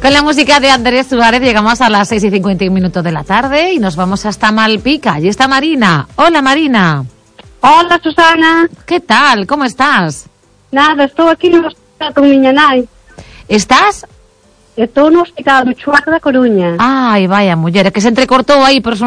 Con la música de Andrés Suárez llegamos a las 6:51 de la tarde y nos vamos hasta Malpica. Allí está Marina. Hola, Marina. Hola, Susana. ¿Qué tal? ¿Cómo estás? Nada, estou aquí no hospital con miña nai. ¿Estás? Estou no hospital do Chuac da Coruña. Ai, vaya muller, que se entrecortou aí por